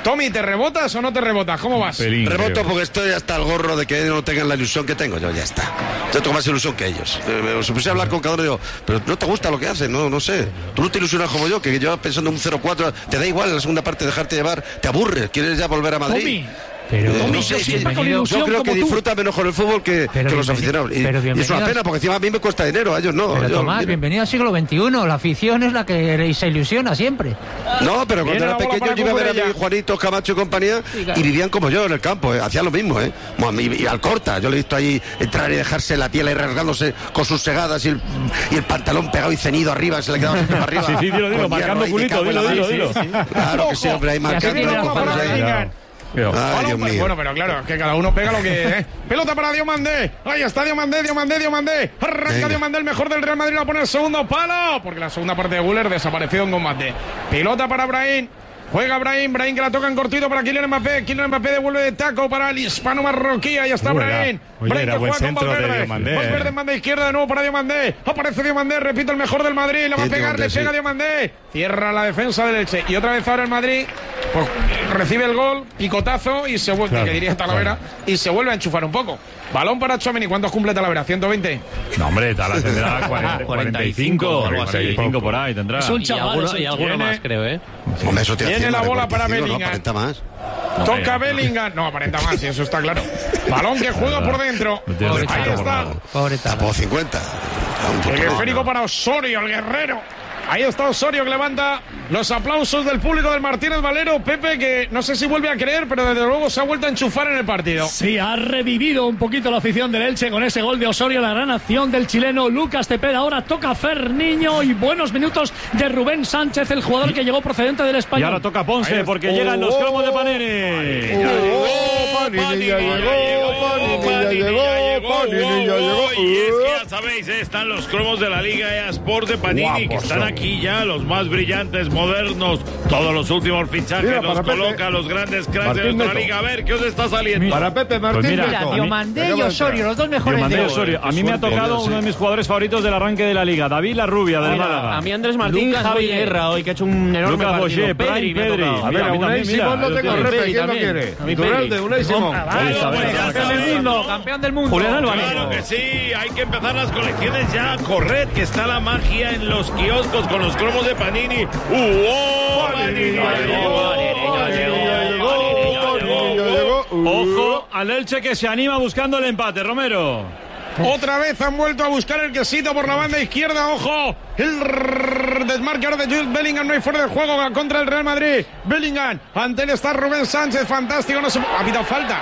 Tommy, ¿te rebotas o no te rebotas? ¿Cómo vas? Reboto porque estoy hasta el gorro de que ellos no tengan la ilusión que tengo. Yo ya está. Yo tengo más ilusión que ellos. Se puse a hablar con cada uno y digo, pero no te gusta lo que hacen, no sé. Tú no te ilusionas como yo, que yo pensando en un 0-4, te da igual en la segunda parte dejarte llevar, te aburres, quieres ya volver a Madrid. Tommy. Pero Tommy, no sé, yo creo que disfruta menos con el fútbol que los aficionados. Y es una pena porque encima a mí me cuesta dinero, a ellos no. Pero Tomás, bienvenido al siglo XXI. La afición es la que se ilusiona siempre. No, pero cuando era pequeño yo iba a ver a mi Juanito, Camacho y compañía y vivían como yo en el campo, hacían lo mismo, y al Corta, yo le he visto ahí entrar y dejarse la piel ahí rasgándose con sus segadas y el pantalón pegado y ceñido arriba, se le quedaba siempre para arriba. Sí, dilo, marcando culito, dilo. Claro que sí, hombre, ahí marcando. Ay, Dios mío. Bueno, pero claro, es que cada uno pega lo que... Pelota para Diomandé. Ahí está Diomandé. Arranca Diomandé, el mejor del Real Madrid, a poner el segundo palo. Porque la segunda parte de Güler desapareció en combate. Pelota para Brahim. Juega Brahim que la toca en cortito para Kylian Mbappé. Kylian Mbappé devuelve de taco para el hispano marroquí. Ahí está Brahim. Brahim que juega con Valverde. Valverde en banda izquierda de nuevo para Diomandé. Aparece Diomandé, repito, el mejor del Madrid. Le va a pegar, le pega Diomandé. Cierra la defensa del Elche. Y otra vez ahora el Madrid pues recibe el gol, picotazo y se vuelve, que diría Talavera, y se vuelve a enchufar un poco. Balón para Tchouaméni. ¿Cuántos cumple Talavera? ¿120? No, hombre, Talavera tendrá 45 por ahí tendrá. Es un chaval, y alguno más, creo, Tiene la bola para Bellingham. No aparenta más. Toca Bellingham. No aparenta más, y eso está claro. Balón que juega por dentro. Ahí está. Pobre Talavera. 50. El esférico para Osorio, el guerrero. Ahí está Osorio, que levanta los aplausos del público del Martínez Valero. Pepe, que no sé si vuelve a creer, pero desde luego se ha vuelto a enchufar en el partido. Sí, ha revivido un poquito la afición del Elche con ese gol de Osorio, la gran acción del chileno Lucas Cepeda. Ahora toca Ferniño y buenos minutos de Rubén Sánchez, el jugador que llegó procedente del Español. Y ahora toca Ponce, porque llegan los cromos de Panini. Panini ya llegó. Y es que ya sabéis, están los cromos de la Liga eSport de Panini, que están aquí ya, los más brillantes, modernos, todos los últimos fichajes. Mira, los coloca Pepe, los grandes cracks de nuestra liga. A ver, ¿qué os está saliendo? Para Pepe Martín. Pues mira, Diomandé y Osorio, los dos mejores de Osorio. A mí me ha tocado uno de mis jugadores favoritos del arranque de la liga, David La Rubia, del Málaga. A mí Andrés Martín, Javi Guerra, hoy que ha hecho un enorme partido. Pedri. A ver, a Unai Simón no tengo repe, ¿quién lo quiere? Iturralde, Unai Simón. Campeón del mundo. Julián Álvarez. Claro que sí, hay que empezar las colecciones ya. Corred, que está la magia en los kioscos con los cromos de Panini. Ojo al Elche, que se anima buscando el empate, Romero. Otra vez han vuelto a buscar el quesito por la banda izquierda. ¡Ojo! El desmarque ahora de Jude Bellingham. No hay fuera de juego contra el Real Madrid. Bellingham. Ante él está Rubén Sánchez. Fantástico. No se... Ha pitado falta.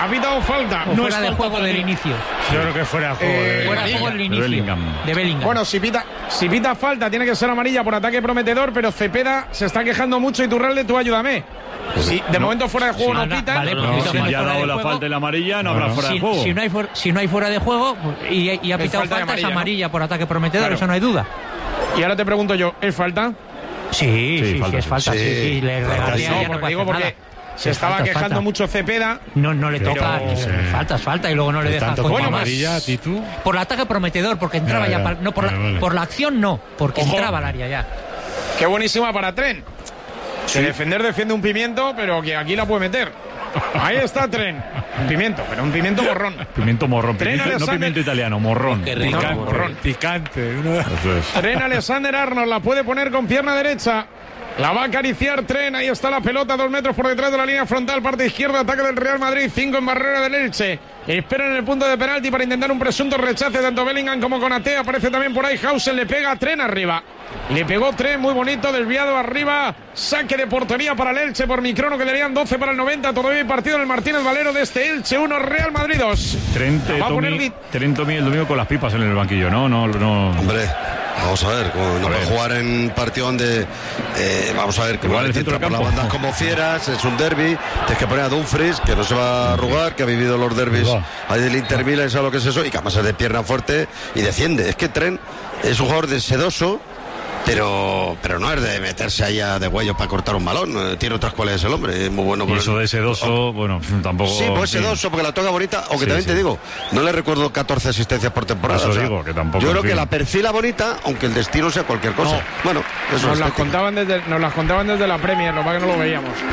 No fuera de juego del inicio. Yo creo que fuera de juego. Fuera de juego del inicio. De Bellingham. Bueno, si pita falta, tiene que ser amarilla por ataque prometedor. Pero Cepeda se está quejando mucho. Iturralde, tú ayúdame. Sí, de momento fuera de juego no pita. Vale, si ya ha dado la falta y la amarilla, no habrá fuera de juego. Si no hay fuera de juego y ha pitado falta, es amarilla por ataque prometedor, eso no hay duda. Y ahora te pregunto yo, ¿es falta? Sí, es falta. Sí, le regalía, ya no puede hacer nada. Se estaba quejando mucho Cepeda. No le toca. Falta y luego no le deja con amarilla, Titu. Por el ataque prometedor, porque entraba ya. No, por la acción no, porque entraba al área ya. Qué buenísima para Tren. Que defender defiende un pimiento, pero que aquí la puede meter. Ahí está Tren. Un pimiento, pero un pimiento morrón. Pimiento morrón, no pimiento italiano, morrón. Picante. Tren Alexander-Arnold la puede poner con pierna derecha. La va a acariciar Tren, ahí está la pelota, 2 metros por detrás de la línea frontal, parte izquierda, ataque del Real Madrid, 5 en barrera del Elche. Esperan en el punto de penalti para intentar un presunto rechace tanto Bellingham como Konaté. Aparece también por ahí Hausen, le pega a Tren arriba. Le pegó Tren, muy bonito, desviado arriba. Saque de portería para el Elche por Microno, quedarían 12 para el 90. Todavía hay partido en el Martínez Valero de este Elche 1, Real Madrid 2. Tren Tommy el domingo con las pipas en el banquillo, ¿no? Hombre. Vamos a ver, no va a jugar en partido donde vamos a ver que igual entra por las bandas como fieras, es un derbi, tienes que poner a Dumfries, que no se va a arrugar, que ha vivido los derbis ahí del Inter Milan, sabe lo que es eso, y que además es de pierna fuerte y defiende. Es que Tren es un jugador de sedoso, pero no es de meterse allá de huello para cortar un balón. Tiene otras cualidades el hombre, es muy bueno. Y eso de sedoso, bueno, tampoco. Sí, pues sedoso, porque la toca bonita, aunque también te digo, no le recuerdo 14 asistencias por temporada. Eso digo, que tampoco. Yo creo que la perfila bonita, aunque el destino sea cualquier cosa. Bueno, eso nos las contaban desde la Premier, lo que no lo veíamos.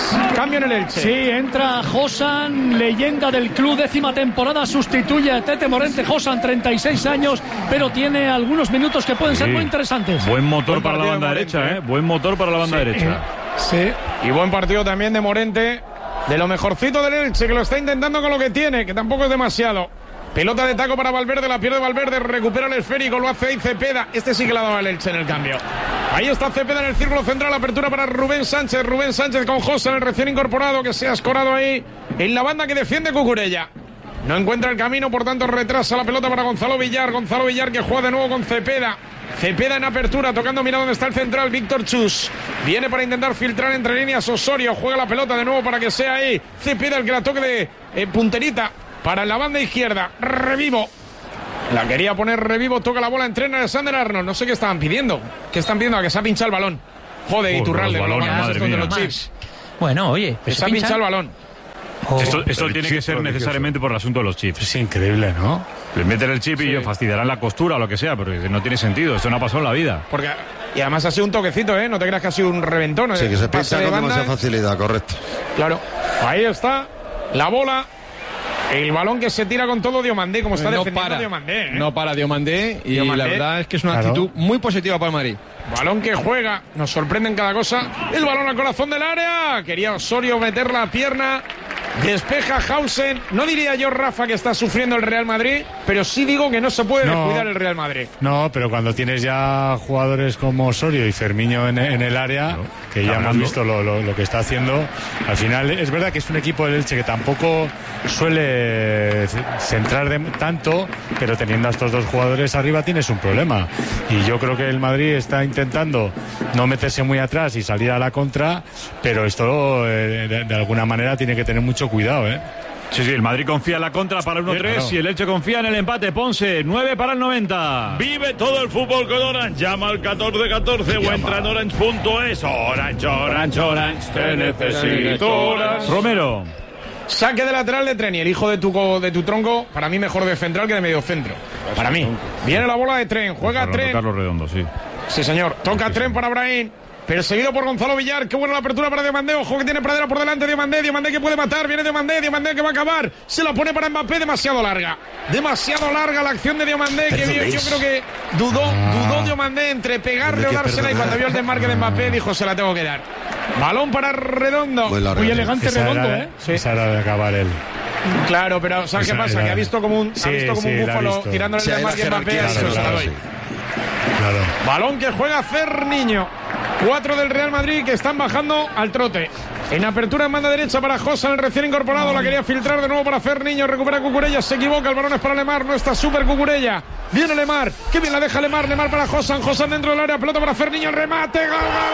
Cambio en el Elche. Sí, entra Josan, leyenda del club, 10ª temporada, sustituye a Tete Morente. Josan, 36 años, pero tiene algunos minutos que pueden ser muy interesantes. Buen motor para la banda derecha, Buen motor para la banda derecha. Sí. Y buen partido también de Morente, de lo mejorcito del Elche, que lo está intentando con lo que tiene, que tampoco es demasiado. Pelota de taco para Valverde, la pierde Valverde, recupera el esférico, lo hace ahí Cepeda. Este sí que la daba el Elche en el cambio. Ahí está Cepeda en el círculo central, apertura para Rubén Sánchez con Josan, el recién incorporado, que se ha escorado ahí en la banda que defiende Cucurella. No encuentra el camino, por tanto retrasa la pelota para Gonzalo Villar que juega de nuevo con Cepeda. Cepeda en apertura, tocando, mira dónde está el central, Víctor Chus. Viene para intentar filtrar entre líneas Osorio, juega la pelota de nuevo para que sea ahí Cepeda el que la toque de punterita para la banda izquierda. Revivo. La quería poner Revivo, toca la bola, entrena Alexander Arnold. No sé qué estaban pidiendo. ¿Qué están pidiendo? A que se ha pinchado el balón. Joder, Iturralde, de los chips. Bueno, oye, pues se ha pinchado el balón. Esto tiene que ser necesariamente por el asunto de los chips. Es increíble, ¿no? Le meten el chip y fastidiarán la costura o lo que sea, pero no tiene sentido. Esto no ha pasado en la vida. Y además ha sido un toquecito, ¿eh? No te creas que ha sido un reventón. Sí, que se pincha con demasiada facilidad, correcto. Claro. Ahí está la bola. El balón que se tira con todo Diomandé, como está defendiendo Diomandé. No para Diomandé, y la verdad es que es una actitud muy positiva para el Madrid. Balón que juega, nos sorprende en cada cosa. El balón al corazón del área. Quería Osorio meter la pierna. Despeja Hausen. No diría yo, Rafa, que está sufriendo el Real Madrid, pero sí digo que no se puede descuidar el Real Madrid. No, pero cuando tienes ya jugadores como Osorio y Fermiño en el área, que ya hemos visto lo que está haciendo, al final es verdad que es un equipo del Elche que tampoco suele centrar tanto, pero teniendo a estos dos jugadores arriba tienes un problema. Y yo creo que el Madrid está intentando no meterse muy atrás y salir a la contra, pero esto de alguna manera tiene que tener mucho cuidado, Sí, el Madrid confía en la contra para 1-3 y el Elche confía en el empate. Ponce, 9 para el 90. Vive todo el fútbol con Orange. Llama al 1414 o entra en orange.es. Orange, te necesito. Orange. Romero. Saque de lateral de Tren y el hijo de tu tronco, para mí mejor de central que de medio centro. Para mí. Viene la bola de Tren, juega Tren. Carlos Redondo, sí. Sí, señor. Toca Tren para Brahim. Perseguido por Gonzalo Villar. Qué buena la apertura para Diomandé. Ojo que tiene Pradera por delante. Diomandé que puede matar. Viene Diomandé que va a acabar. Se la pone para Mbappé. Demasiado larga la acción de Diomandé. Que yo creo que dudó Diomandé entre pegarle o dársela. Y cuando vio el desmarque de Mbappé dijo, se la tengo que dar. Balón para Redondo. Muy elegante Redondo, Esa era de acabar él. Claro, pero ¿sabes qué pasa? Que ha visto como un búfalo tirándole el desmarque a Mbappé. Se la doy. Claro. Balón que juega Ferniño. 4 del Real Madrid que están bajando al trote. En apertura en banda derecha para Josan, el recién incorporado. La quería filtrar de nuevo para Ferniño. Recupera Cucurella, se equivoca. El balón es para Lemar. No está súper Cucurella. Viene Lemar. Qué bien la deja Lemar. Lemar para Josan. Josan dentro del área. Pelota para Ferniño. Remate. Gol.